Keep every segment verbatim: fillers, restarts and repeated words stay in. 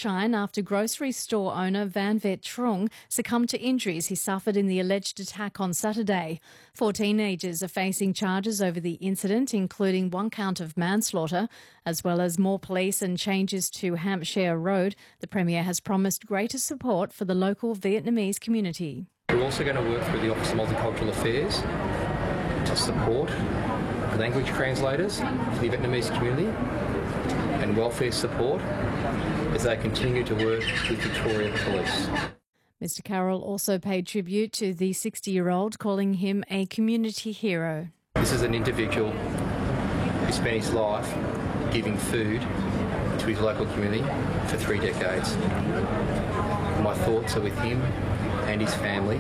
Fortune after grocery store owner Van Vet Trung succumbed to injuries he suffered in the alleged attack on Saturday. Four teenagers are facing charges over the incident, including one count of manslaughter, as well as more police and changes to Hampshire Road. The Premier has promised greater support for the local Vietnamese community. We're also going to work through the Office of Multicultural Affairs to support language translators for the Vietnamese community and welfare support as they continue to work with Victoria Police. Mister Carroll also paid tribute to the sixty-year-old, calling him a community hero. This is an individual who spent his life giving food to his local community for three decades. My thoughts are with him and his family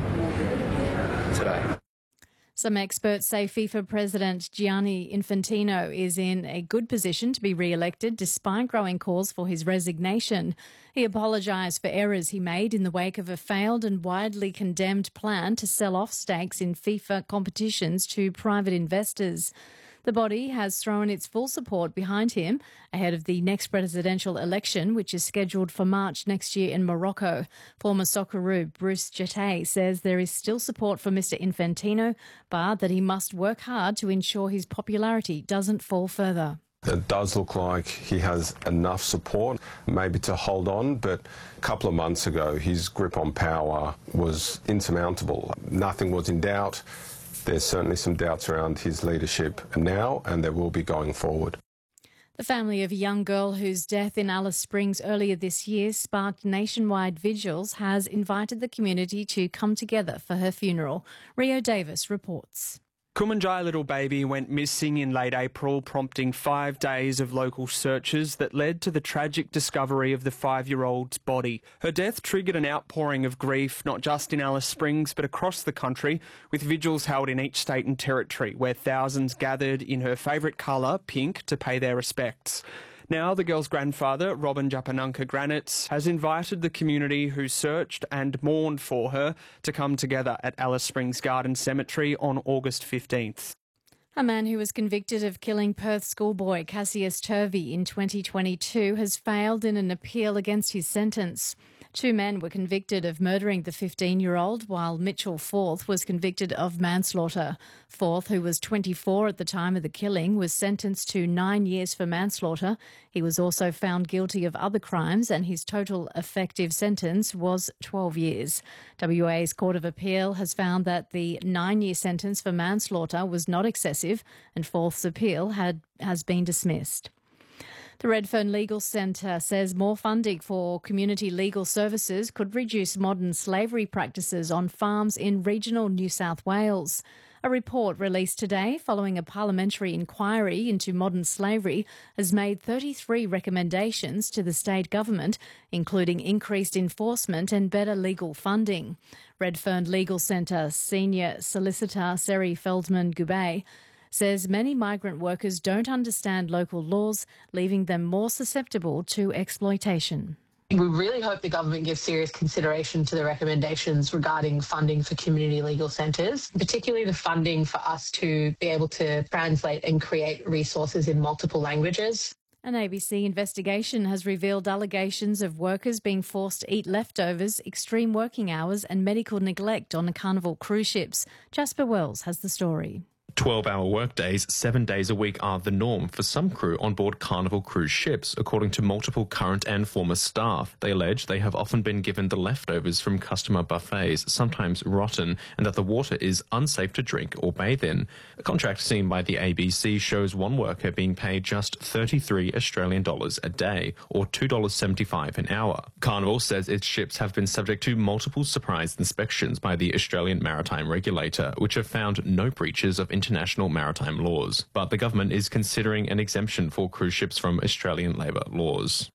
today. Some experts say FIFA President Gianni Infantino is in a good position to be re-elected despite growing calls for his resignation. He apologised for errors he made in the wake of a failed and widely condemned plan to sell off stakes in FIFA competitions to private investors. The body has thrown its full support behind him ahead of the next presidential election, which is scheduled for March next year in Morocco. Former Socceroo Bruce Jeté says there is still support for Mister Infantino, but that he must work hard to ensure his popularity doesn't fall further. It does look like he has enough support, maybe to hold on, but a couple of months ago his grip on power was insurmountable. Nothing was in doubt. There's certainly some doubts around his leadership now, and there will be going forward. The family of a young girl whose death in Alice Springs earlier this year sparked nationwide vigils has invited the community to come together for her funeral. Rio Davis reports. Kumanjai little baby went missing in late April, prompting five days of local searches that led to the tragic discovery of the five-year-old's body. Her death triggered an outpouring of grief, not just in Alice Springs, but across the country, with vigils held in each state and territory, where thousands gathered in her favourite colour, pink, to pay their respects. Now, the girl's grandfather, Robin Japanunka Granitz, has invited the community who searched and mourned for her to come together at Alice Springs Garden Cemetery on August fifteenth. A man who was convicted of killing Perth schoolboy Cassius Turvey in twenty twenty-two has failed in an appeal against his sentence. Two men were convicted of murdering the fifteen-year-old, while Mitchell Forth was convicted of manslaughter. Forth, who was twenty-four at the time of the killing, was sentenced to nine years for manslaughter. He was also found guilty of other crimes, and his total effective sentence was twelve years. W A's Court of Appeal has found that the nine-year sentence for manslaughter was not excessive, and Forth's appeal had has been dismissed. The Redfern Legal Centre says more funding for community legal services could reduce modern slavery practices on farms in regional New South Wales. A report released today following a parliamentary inquiry into modern slavery has made thirty-three recommendations to the state government, including increased enforcement and better legal funding. Redfern Legal Centre Senior Solicitor Seri Feldman-Gubay says many migrant workers don't understand local laws, leaving them more susceptible to exploitation. We really hope the government gives serious consideration to the recommendations regarding funding for community legal centres, particularly the funding for us to be able to translate and create resources in multiple languages. An A B C investigation has revealed allegations of workers being forced to eat leftovers, extreme working hours and medical neglect on Carnival cruise ships. Jasper Wells has the story. twelve-hour workdays, seven days a week are the norm for some crew on board Carnival cruise ships, according to multiple current and former staff. They allege they have often been given the leftovers from customer buffets, sometimes rotten, and that the water is unsafe to drink or bathe in. A contract seen by the A B C shows one worker being paid just thirty-three Australian dollars a day, or two dollars seventy-five an hour. Carnival says its ships have been subject to multiple surprise inspections by the Australian Maritime Regulator, which have found no breaches of international maritime laws, but the government is considering an exemption for cruise ships from Australian labour laws.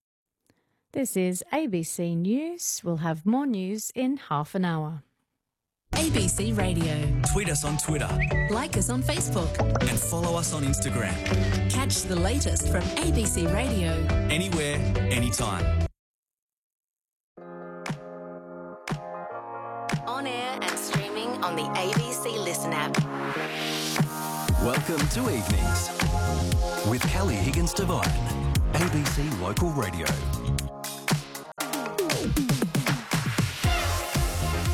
This is A B C News. We'll have more news in half an hour. A B C Radio. Tweet us on Twitter. Like us on Facebook. And follow us on Instagram. Catch the latest from A B C Radio. Anywhere, anytime. On air and streaming on the A B C Listen app. Welcome to Evenings with Kelly Higgins Devine, A B C Local Radio.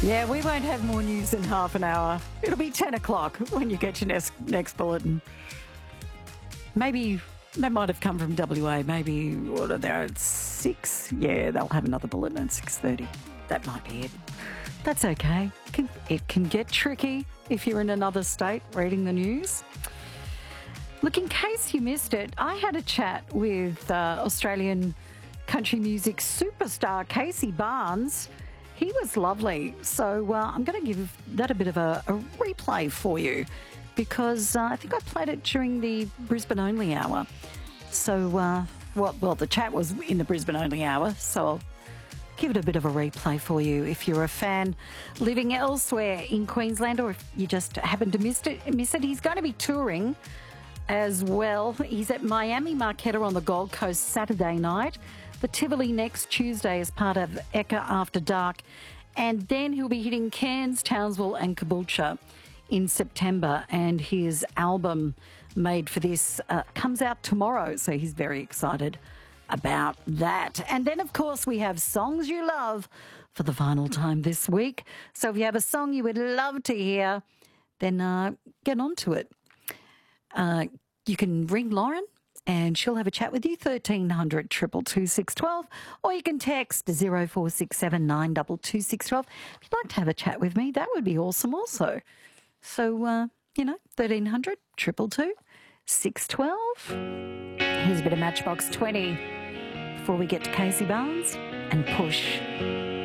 Yeah, we won't have more news in half an hour. It'll be ten o'clock when you get your next, next bulletin. Maybe they might have come from W A. Maybe, what are they, at six? Yeah, they'll have another bulletin at six thirty. That might be it. That's okay. It can, it can get tricky if you're in another state reading the news. Look, in case you missed it, I had a chat with uh, Australian country music superstar Casey Barnes. He was lovely. So uh, I'm going to give that a bit of a, a replay for you because uh, I think I played it during the Brisbane Only Hour. So, uh, well, well, the chat was in the Brisbane Only Hour, so I'll give it a bit of a replay for you if you're a fan living elsewhere in Queensland or if you just happen to miss it. Miss it. He's going to be touring as well. He's at Miami Marquetta on the Gold Coast Saturday night, the Tivoli next Tuesday as part of Ekka After Dark, and then he'll be hitting Cairns, Townsville and Caboolture in September, and his album Made for This uh, comes out tomorrow, so he's very excited about that. And then, of course, we have Songs You Love for the final time this week. So if you have a song you would love to hear, then uh, get on to it. Uh, you can ring Lauren and she'll have a chat with you, thirteen hundred, two two two, six one two, or you can text zero four six seven, nine two two, six one two. If you'd like to have a chat with me, that would be awesome also. So, uh, you know, thirteen hundred, two two two, six one two. Here's a bit of Matchbox twenty before we get to Casey Barnes and Push.